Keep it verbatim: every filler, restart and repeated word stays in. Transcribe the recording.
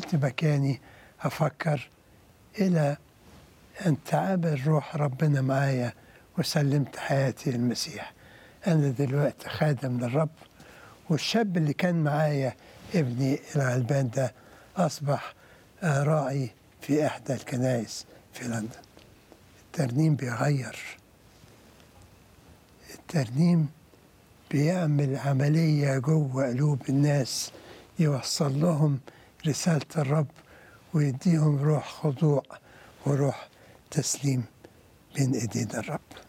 وقفت مكاني أفكر إلى أن تعامل روح ربنا معايا وسلمت حياتي للمسيح. أنا دلوقتي خادم للرب، والشاب اللي كان معايا ابني الغلبان ده أصبح راعي في إحدى الكنائس في لندن. الترنيم بيغير، الترنيم بيعمل عملية جوه قلوب الناس، يوصل لهم رسالة الرب ويديهم روح خضوع وروح تسليم بين ايدين الرب.